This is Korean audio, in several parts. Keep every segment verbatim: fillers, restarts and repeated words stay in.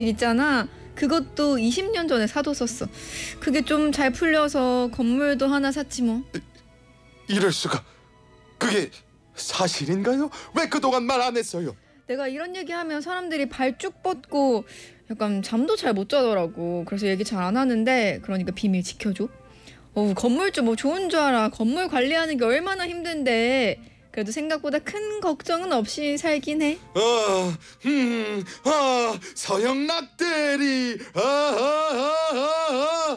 있잖아. 그것도 이십 년 전에 사뒀었어. 그게 좀 잘 풀려서 건물도 하나 샀지 뭐. 이럴 수가. 그게 사실인가요? 왜 그동안 말 안 했어요? 내가 이런 얘기하면 사람들이 발 쭉 뻗고 약간 잠도 잘 못 자더라고. 그래서 얘기 잘 안 하는데, 그러니까 비밀 지켜줘. 어우, 건물주 뭐 좋은 줄 알아. 건물 관리하는 게 얼마나 힘든데. 그래도 생각보다 큰 걱정은 없이 살긴 해. 아, 음, 아, 서영락 대리. 아, 아, 아, 아,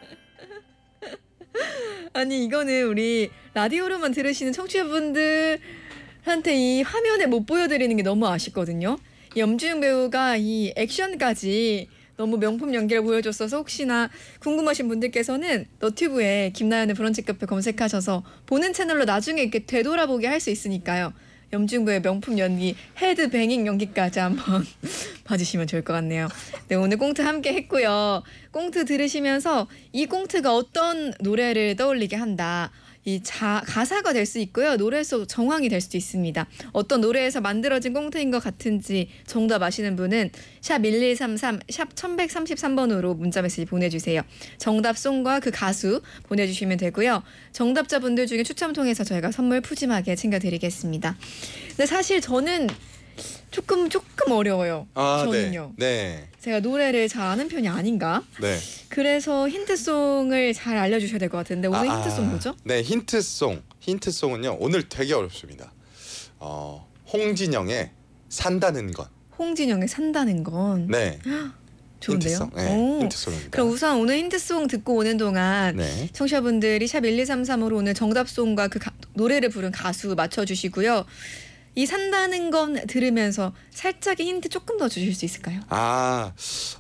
아니, 이거는 우리 라디오로만 들으시는 청취자분들한테 이 화면에 못 보여드리는 게 너무 아쉽거든요. 이 염주영 배우가 이 액션까지 너무 명품 연기를 보여줬어서 혹시나 궁금하신 분들께서는 너튜브에 김나연의 브런치 카페 검색하셔서 보는 채널로 나중에 이렇게 되돌아보게 할 수 있으니까요. 염주영 배우의 명품 연기, 헤드뱅잉 연기까지 한번 봐주시면 좋을 것 같네요. 네, 오늘 꽁트 함께 했고요. 꽁트 들으시면서 이 꽁트가 어떤 노래를 떠올리게 한다. 이 자, 가사가 될 수 있고요. 노래 속 정황이 될 수도 있습니다. 어떤 노래에서 만들어진 꽁트인 것 같은지 정답 아시는 분은 샵 일일삼삼, 샵 천백삼십삼 번으로 문자메시지 보내주세요. 정답송과 그 가수 보내주시면 되고요. 정답자분들 중에 추첨 통해서 저희가 선물 푸짐하게 챙겨드리겠습니다. 근데 사실 저는 조금 조금 어려워요. 아, 저는요. 네. 제가 노래를 잘 아는 편이 아닌가? 네. 그래서 힌트송을 잘 알려주셔야 될 것 같은데 오늘 아, 힌트송 뭐죠? 네, 힌트송. 힌트송은요. 오늘 되게 어렵습니다. 어, 홍진영의 산다는 것. 홍진영의 산다는 건. 네. 좋은데요? 힌트송. 네, 오. 힌트송입니다. 그럼 우선 오늘 힌트송 듣고 오는 동안 네. 청취자분들이 샵 일이삼삼으로 오늘 정답송과 그 가, 노래를 부른 가수 맞춰주시고요. 이 산다는 건 들으면서 살짝의 힌트 조금 더 주실 수 있을까요? 아,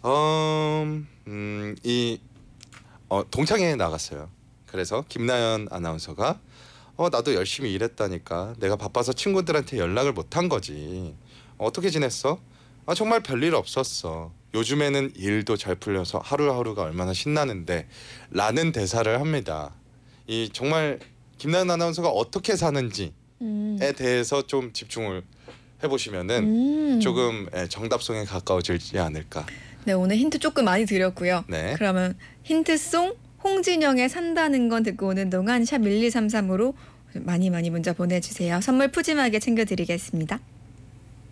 어, 음, 이 어, 동창회에 나갔어요. 그래서 김나연 아나운서가 어, 나도 열심히 일했다니까 내가 바빠서 친구들한테 연락을 못한 거지. 어떻게 지냈어? 아, 정말 별일 없었어. 요즘에는 일도 잘 풀려서 하루하루가 얼마나 신나는데 라는 대사를 합니다. 이 정말 김나연 아나운서가 어떻게 사는지에 음. 대해서 좀 집중을 해보시면은 음. 조금 정답송에 가까워지지 않을까. 네, 오늘 힌트 조금 많이 드렸고요. 네. 그러면 힌트송 홍진영의 산다는 건 듣고 오는 동안 샵 일이삼삼으로 많이 많이 문자 보내주세요. 선물 푸짐하게 챙겨드리겠습니다.